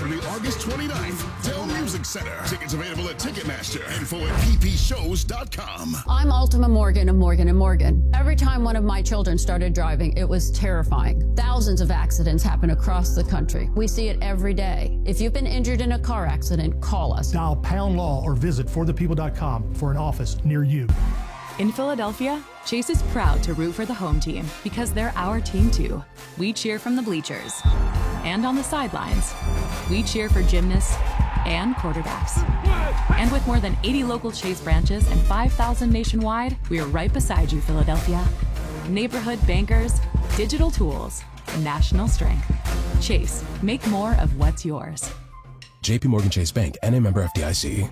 Saturday, August 29th, Dell Music Center. Tickets available at Ticketmaster. Info at ppshows.com. I'm Ultima Morgan of Morgan & Morgan. Every time one of my children started driving, it was terrifying. Thousands of accidents happen across the country. We see it every day. If you've been injured in a car accident, call us. Dial Pound Law or visit forthepeople.com for an office near you. In Philadelphia, Chase is proud to root for the home team because they're our team too. We cheer from the bleachers and on the sidelines. We cheer for gymnasts and quarterbacks. And with more than 80 local Chase branches and 5,000 nationwide, we are right beside you, Philadelphia. Neighborhood bankers, digital tools, national strength. Chase, make more of what's yours. JP Morgan Chase Bank, N.A. member FDIC.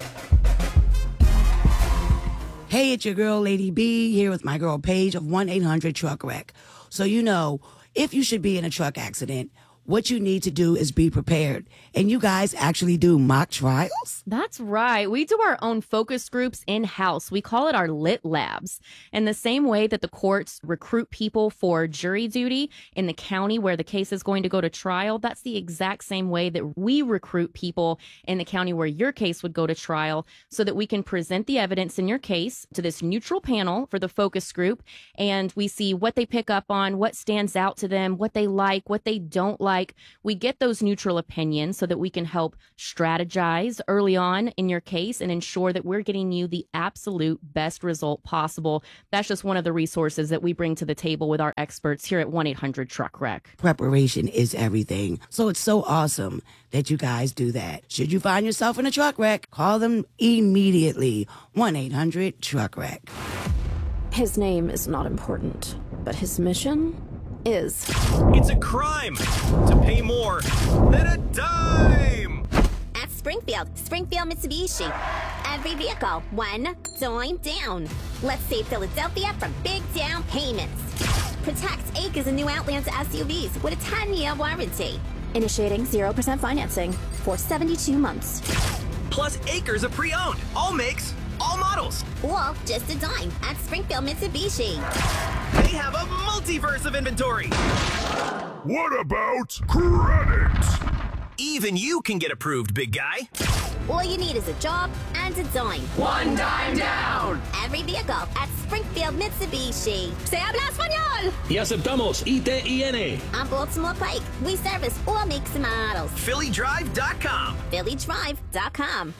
Hey, it's your girl, Lady B, here with my girl, Paige of 1-800-TRUCK-WRECK. So you know, if you should be in a truck accident, what you need to do is be prepared. And you guys actually do mock trials? That's right. We do our own focus groups in-house. We call it our Lit Labs. In the same way that the courts recruit people for jury duty in the county where the case is going to go to trial, that's the exact same way that we recruit people in the county where your case would go to trial so that we can present the evidence in your case to this neutral panel for the focus group. And we see what they pick up on, what stands out to them, what they like, what they don't like. We get those neutral opinions so that we can help strategize early on in your case and ensure that we're getting you the absolute best result possible. That's just one of the resources that we bring to the table with our experts here at 1-800-TRUCK-WRECK. Preparation is everything. So it's so awesome that you guys do that. Should you find yourself in a truck wreck, call them immediately. 1-800-TRUCK-WRECK. His name is not important, but his mission is. It's a crime to pay more than a dime. At Springfield Mitsubishi. Every vehicle, one dime down. Let's save Philadelphia from big down payments. Protect acres of new Outlander SUVs with a 10-year warranty. Initiating 0% financing for 72 months. Plus acres of pre-owned, all makes, all models. Or just a dime at Springfield Mitsubishi. They have a multiverse of inventory. What about credit? Even you can get approved, big guy. All you need is a job and a dime. One dime down. Every vehicle at Springfield Mitsubishi. Se habla español. Y aceptamos ITIN. On Baltimore Pike, we service all makes and models. PhillyDrive.com. PhillyDrive.com.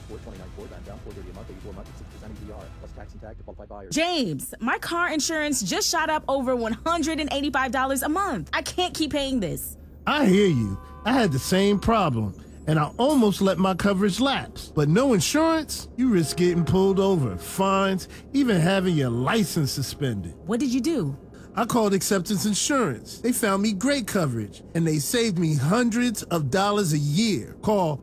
James, my car insurance just shot up over $185 a month. I can't keep paying this. I hear you. I had the same problem, and I almost let my coverage lapse. But no insurance? You risk getting pulled over, fines, even having your license suspended. What did you do? I called Acceptance Insurance. They found me great coverage, and they saved me hundreds of dollars a year. Call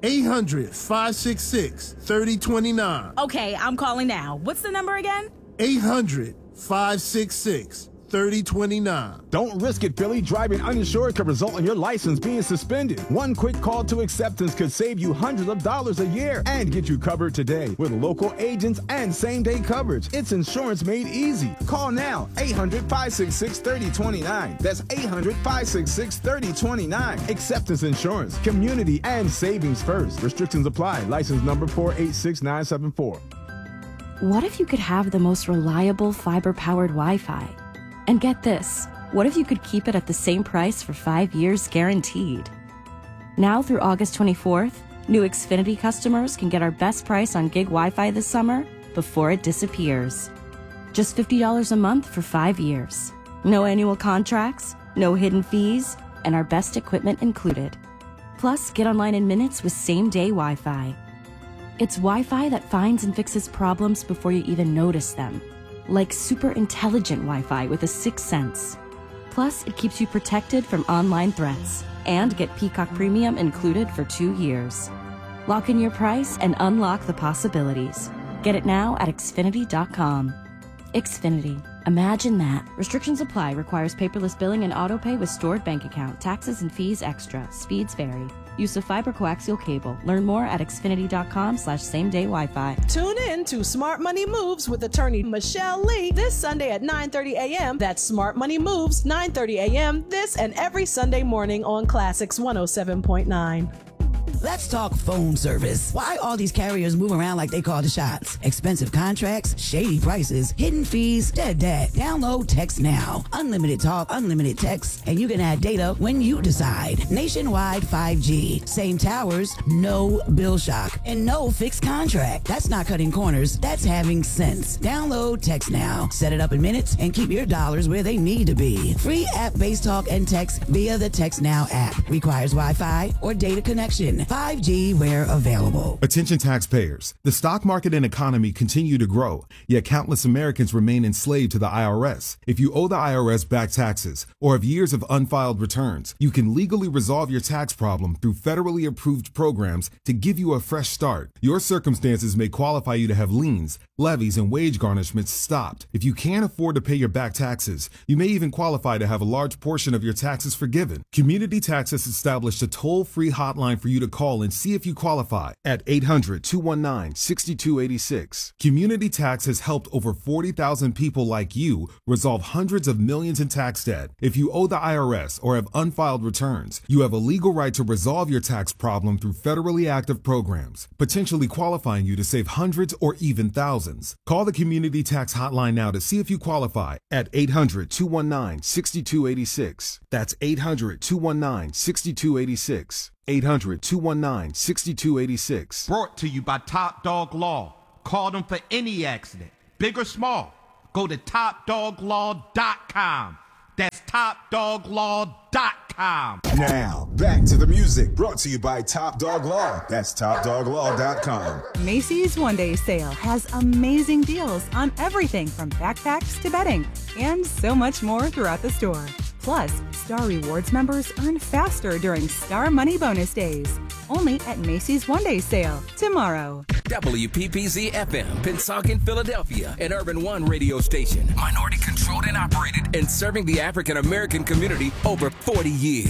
800-566-3029. Okay, I'm calling now. What's the number again? 800-566-3029. Don't risk it, Philly. Driving uninsured could result in your license being suspended. One quick call to Acceptance could save you hundreds of dollars a year and get you covered today with local agents and same-day coverage. It's insurance made easy. Call now, 800-566-3029. That's 800-566-3029. Acceptance Insurance. Community and savings first. Restrictions apply. License number 486974. What if you could have the most reliable fiber-powered Wi-Fi? And get this, what if you could keep it at the same price for 5 years guaranteed? Now through August 24th, new Xfinity customers can get our best price on gig Wi-Fi this summer before it disappears. Just $50 a month for 5 years. No annual contracts, no hidden fees, and our best equipment included. Plus, get online in minutes with same-day Wi-Fi. It's Wi-Fi that finds and fixes problems before you even notice them. Like super intelligent Wi-Fi with a 6th sense. Plus, it keeps you protected from online threats. And get Peacock Premium included for 2 years. Lock in your price and unlock the possibilities. Get it now at Xfinity.com. Xfinity. Imagine that. Restrictions apply. Requires paperless billing and autopay with stored bank account. Taxes and fees extra. Speeds vary. Use of fiber coaxial cable. Learn more at Xfinity.com/same-day Wi-Fi. Tune in to Smart Money Moves with attorney Michelle Lee this Sunday at 9:30 a.m. That's Smart Money Moves, 9:30 a.m. this and every Sunday morning on Classics 107.9. Let's talk phone service. Why all these carriers move around like they call the shots? Expensive contracts, shady prices, hidden fees, dead. Download Text Now. Unlimited talk, unlimited text, and you can add data when you decide. Nationwide 5G. Same towers, no bill shock, and no fixed contract. That's not cutting corners. That's having sense. Download Text Now. Set it up in minutes and keep your dollars where they need to be. Free app-based talk and text via the Text Now app. Requires Wi-Fi or data connection. 5G where available. Attention taxpayers. The stock market and economy continue to grow, yet countless Americans remain enslaved to the IRS. If you owe the IRS back taxes or have years of unfiled returns, you can legally resolve your tax problem through federally approved programs to give you a fresh start. Your circumstances may qualify you to have liens, levies, and wage garnishments stopped. If you can't afford to pay your back taxes, you may even qualify to have a large portion of your taxes forgiven. Community Tax has established a toll-free hotline for you to call and see if you qualify at 800-219-6286. Community Tax has helped over 40,000 people like you resolve hundreds of millions in tax debt. If you owe the IRS or have unfiled returns, you have a legal right to resolve your tax problem through federally active programs, potentially qualifying you to save hundreds or even thousands. Call the Community Tax hotline now to see if you qualify at 800-219-6286. That's 800-219-6286. 800-219-6286. Brought to you by Top Dog Law. Call them for any accident, big or small. Go to TopDogLaw.com. That's TopDogLaw.com. Now, back to the music. Brought to you by Top Dog Law. That's TopDogLaw.com. Macy's One Day Sale has amazing deals on everything from backpacks to bedding and so much more throughout the store. Plus, Star Rewards members earn faster during Star Money Bonus Days. Only at Macy's One Day Sale tomorrow. WPPZ FM, Pennsauken, Philadelphia, an Urban One radio station. Minority controlled and operated and serving the African American community over 40 years.